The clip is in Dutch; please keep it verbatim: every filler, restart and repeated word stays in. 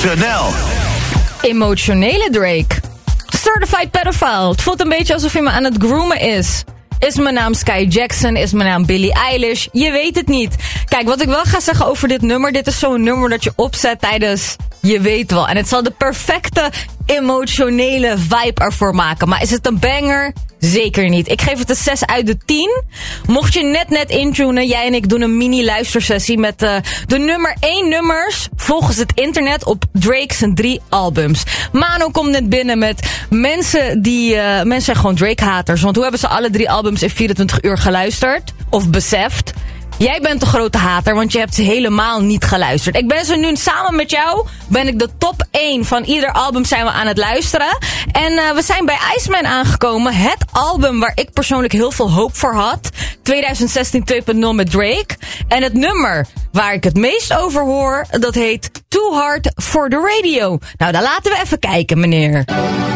Snel. Emotionele Drake. Certified pedophile. Het voelt een beetje alsof hij me aan het groomen is. Is mijn naam Sky Jackson? Is mijn naam Billie Eilish? Je weet het niet. Kijk, wat ik wel ga zeggen over dit nummer. Dit is zo'n nummer dat je opzet tijdens... Je weet wel. En het zal de perfecte emotionele vibe ervoor maken. Maar is het een banger? Zeker niet. Ik geef het een zes uit de tien. Mocht je net net intunen, jij en ik doen een mini luistersessie met uh, de nummer één nummers volgens het internet op Drake's drie albums. Mano komt net binnen met mensen die... Uh, mensen zijn gewoon Drake-haters. Want hoe hebben ze alle drie albums in vierentwintig uur geluisterd? Of beseft? Jij bent de grote hater, want je hebt ze helemaal niet geluisterd. Ik ben ze nu samen met jou, ben ik de top één van ieder album zijn we aan het luisteren. En uh, we zijn bij Iceman aangekomen. Het album waar ik persoonlijk heel veel hoop voor had. twintig zestien twee punt nul met Drake. En het nummer waar ik het meest over hoor, dat heet Too Hard for the Radio. Nou, dan laten we even kijken, meneer.